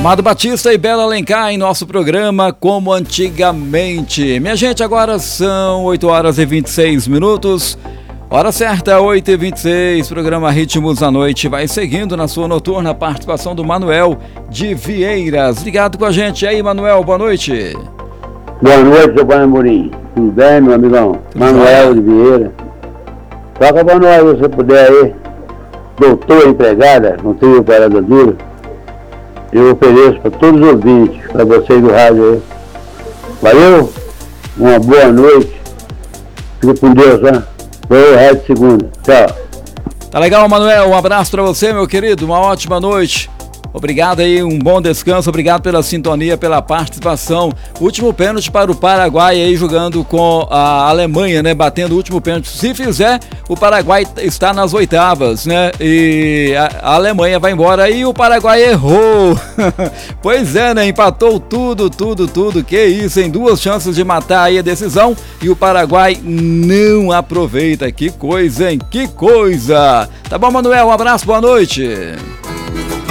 Amado Batista e Bela Alencar em nosso programa Como Antigamente. Minha gente, agora são 8 horas e 26 minutos. Hora certa, 8h26, programa Ritmos da Noite vai seguindo na sua noturna a participação do Manuel de Vieiras. Ligado com a gente. E aí, Manuel, boa noite. Boa noite, seu Pai Amorim. Tudo bem, meu amigão? Tudo Manuel de Vieira. Toca pra nós, se você puder aí. Doutor empregada, não tem operada dura. Eu ofereço para todos os ouvintes, para vocês do rádio aí. Valeu, uma boa noite. Fique com Deus, né? Foi Rádio Segunda. Tchau. Tá legal, Manuel. Um abraço para você, meu querido. Uma ótima noite. Obrigado aí, um bom descanso, obrigado pela sintonia, pela participação. Último pênalti para o Paraguai aí jogando com a Alemanha, né? Batendo o último pênalti. Se fizer, o Paraguai está nas oitavas, né? E a Alemanha vai embora e o Paraguai errou. Pois é, né? Empatou tudo. Que isso, hein? 2 chances de matar aí a decisão e o Paraguai não aproveita. Que coisa, hein? Que coisa! Tá bom, Manuel? Um abraço, boa noite.